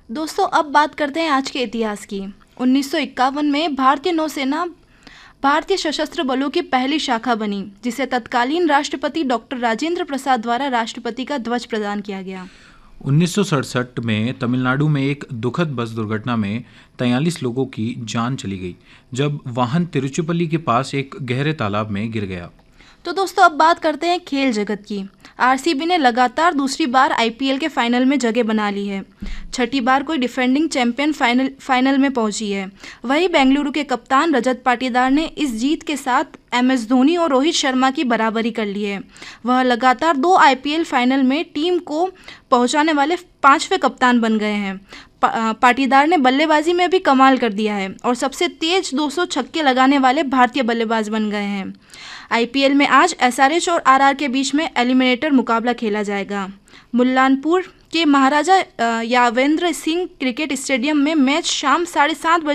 दोस्तों अब बात करते हैं आज के इतिहास की। 1951 में भारतीय नौसेना भारतीय सशस्त्र बलों की पहली शाखा बनी, जिसे तत्कालीन राष्ट्रपति डॉक्टर राजेंद्र प्रसाद द्वारा राष्ट्रपति का ध्वज प्रदान किया गया। 1967 में तमिलनाडु में एक दुखद बस दुर्घटना में 43 लोगों की जान चली गई जब वाहन तिरुचिपल्ली के पास एक गहरे तालाब में गिर गया। तो दोस्तों अब बात करते हैं खेल जगत की। आरसीबी ने लगातार दूसरी बार आईपीएल के फाइनल में जगह बना ली है। छठी बार कोई डिफेंडिंग चैंपियन फाइनल में पहुंची है। वहीं बेंगलुरु के कप्तान रजत पाटीदार ने इस जीत के साथ एमएस धोनी और रोहित शर्मा की बराबरी कर ली है। वह लगातार 2 आईपीएल फाइनल में टीम को पहुंचाने वाले 5वें कप्तान बन गए हैं। पाटीदार ने बल्लेबाजी में भी कमाल कर दिया है और सबसे तेज 200 छक्के लगाने वाले भारतीय बल्लेबाज बन गए हैं। आईपीएल में आज एसआरएच और आरआर के बीच में एलिमिनेटर मुकाबला खेला जाएगा। मुल्लानपुर के महाराजा यावेंद्र सिंह क्रिकेट स्टेडियम में मैच शाम 7:30 बजे